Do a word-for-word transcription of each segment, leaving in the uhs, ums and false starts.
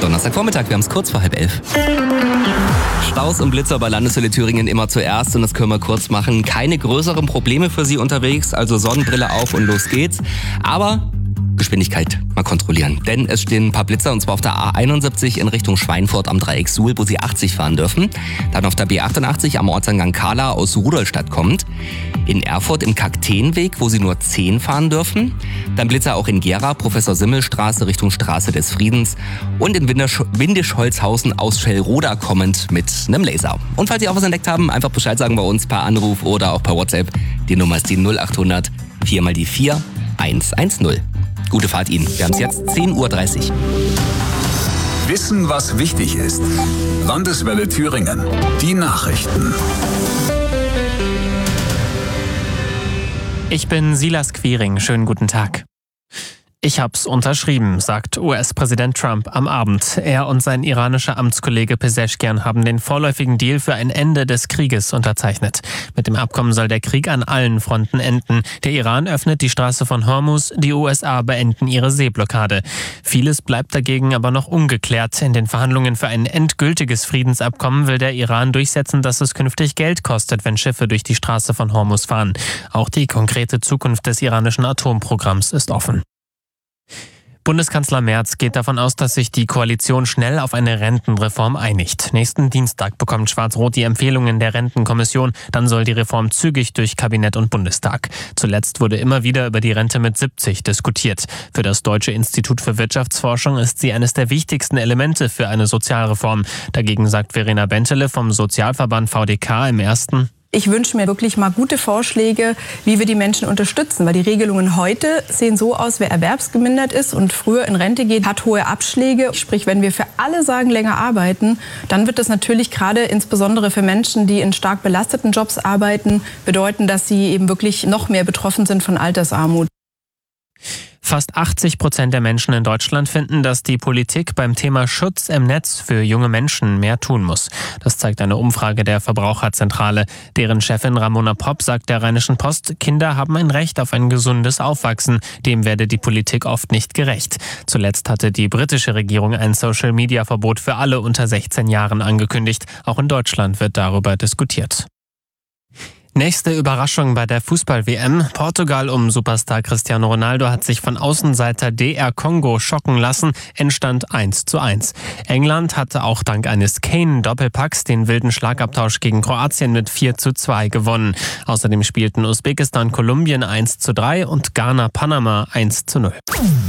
Donnerstagvormittag, wir haben es kurz vor halb elf. Staus und Blitzer bei Landeswelle Thüringen immer zuerst und das können wir kurz machen. Keine größeren Probleme für Sie unterwegs, also Sonnenbrille auf und los geht's. Aber Geschwindigkeit mal kontrollieren, denn es stehen ein paar Blitzer und zwar auf der A einundsiebzig in Richtung Schweinfurt am Dreieck Suhl, wo Sie achtzig fahren dürfen. Dann auf der B achtundachtzig am Ortseingang Kahla aus Rudolstadt kommt. In Erfurt im Kakteenweg, wo Sie nur zehn fahren dürfen. Dann Blitzer auch in Gera, Professor-Simmel-Straße Richtung Straße des Friedens. Und in Windisch- Windisch-Holzhausen aus Schellroda kommend mit einem Laser. Und falls Sie auch was entdeckt haben, einfach Bescheid sagen bei uns per Anruf oder auch per WhatsApp. Die Nummer ist die null achthundert vier mal die vier eins eins null. Gute Fahrt Ihnen. Wir haben es jetzt zehn Uhr dreißig. Wissen, was wichtig ist. Landeswelle Thüringen. Die Nachrichten. Ich bin Silas Quiring. Schönen guten Tag. Ich hab's unterschrieben, sagt U S-Präsident Trump am Abend. Er und sein iranischer Amtskollege Pezeshkian haben den vorläufigen Deal für ein Ende des Krieges unterzeichnet. Mit dem Abkommen soll der Krieg an allen Fronten enden. Der Iran öffnet die Straße von Hormuz, die U S A beenden ihre Seeblockade. Vieles bleibt dagegen aber noch ungeklärt. In den Verhandlungen für ein endgültiges Friedensabkommen will der Iran durchsetzen, dass es künftig Geld kostet, wenn Schiffe durch die Straße von Hormuz fahren. Auch die konkrete Zukunft des iranischen Atomprogramms ist offen. Bundeskanzler Merz geht davon aus, dass sich die Koalition schnell auf eine Rentenreform einigt. Nächsten Dienstag bekommt Schwarz-Rot die Empfehlungen der Rentenkommission. Dann soll die Reform zügig durch Kabinett und Bundestag. Zuletzt wurde immer wieder über die Rente mit siebzig diskutiert. Für das Deutsche Institut für Wirtschaftsforschung ist sie eines der wichtigsten Elemente für eine Sozialreform. Dagegen sagt Verena Bentele vom Sozialverband V D K im ersten: Ich wünsche mir wirklich mal gute Vorschläge, wie wir die Menschen unterstützen. Weil die Regelungen heute sehen so aus, wer erwerbsgemindert ist und früher in Rente geht, hat hohe Abschläge. Sprich, wenn wir für alle sagen, länger arbeiten, dann wird das natürlich gerade insbesondere für Menschen, die in stark belasteten Jobs arbeiten, bedeuten, dass sie eben wirklich noch mehr betroffen sind von Altersarmut. Fast achtzig Prozent der Menschen in Deutschland finden, dass die Politik beim Thema Schutz im Netz für junge Menschen mehr tun muss. Das zeigt eine Umfrage der Verbraucherzentrale. Deren Chefin Ramona Popp sagt der Rheinischen Post, Kinder haben ein Recht auf ein gesundes Aufwachsen. Dem werde die Politik oft nicht gerecht. Zuletzt hatte die britische Regierung ein Social-Media-Verbot für alle unter sechzehn Jahren angekündigt. Auch in Deutschland wird darüber diskutiert. Nächste Überraschung bei der Fußball-W M. Portugal um Superstar Cristiano Ronaldo hat sich von Außenseiter D R Kongo schocken lassen. Endstand eins zu eins. England hatte auch dank eines Kane-Doppelpacks den wilden Schlagabtausch gegen Kroatien mit vier zu zwei gewonnen. Außerdem spielten Usbekistan Kolumbien eins zu drei und Ghana Panama eins zu null.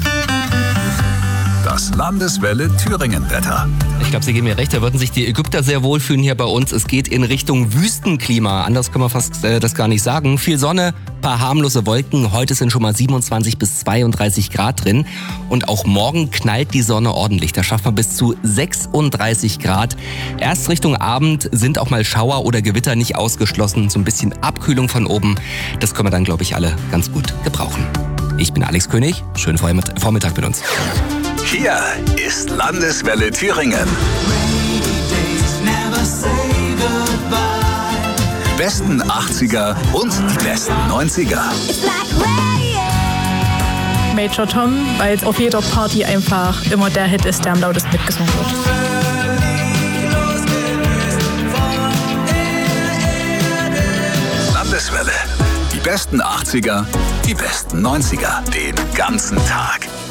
Das Landeswelle Thüringen-Wetter. Ich glaube, Sie geben mir recht, da würden sich die Ägypter sehr wohlfühlen hier bei uns. Es geht in Richtung Wüstenklima. Anders können wir fast äh, das gar nicht sagen. Viel Sonne, paar harmlose Wolken. Heute sind schon mal siebenundzwanzig bis zweiunddreißig Grad drin. Und auch morgen knallt die Sonne ordentlich. Da schafft man bis zu sechsunddreißig Grad. Erst Richtung Abend sind auch mal Schauer oder Gewitter nicht ausgeschlossen. So ein bisschen Abkühlung von oben. Das können wir dann, glaube ich, alle ganz gut gebrauchen. Ich bin Alex König. Schönen Vormittag mit uns. Hier ist Landeswelle Thüringen. Die besten achtziger und die besten neunziger. Major Tom, weil es auf jeder Party einfach immer der Hit ist, der am lautesten mitgesungen wird. Landeswelle. Die besten achtziger, die besten neunziger. Den ganzen Tag.